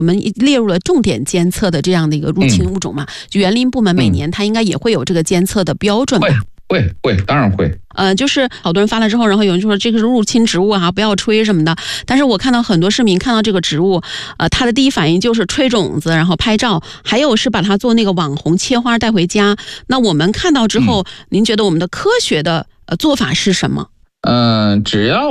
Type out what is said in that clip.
我们列入了重点监测的这样的一个入侵物种嘛？就园林部门每年它应该也会有这个监测的标准吧？ 会，当然会。 就是好多人发了之后，然后有人就说这个是入侵植物啊，不要吹什么的。但是我看到很多市民看到这个植物，他的第一反应就是吹种子，然后拍照，还有是把它做那个网红切花带回家。那我们看到之后，您觉得我们的科学的做法是什么？ 只要